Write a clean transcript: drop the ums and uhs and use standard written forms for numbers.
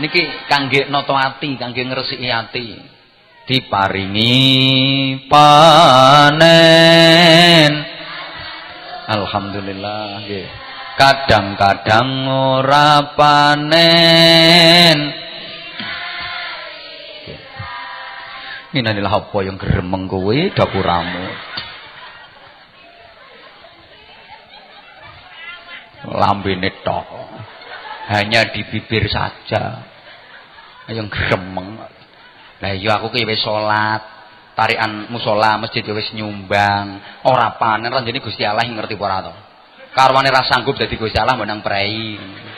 Niki kangge nata ati, kangge ngresiki ati. Diparingi panen. Alhamdulillah nggih. Kadang-kadang ora panen. Minanilah apa yang gremeng kowe dapuramu. Lambene tok. Hanya di bibir saja. Yang gremeng. Lah iya aku ki wis salat, tarikan musala masjid wis nyumbang, ora panen ranjene Gusti Allah ngerti apa ora to. Karwane ra sanggup dadi Gusti Allah menang prei.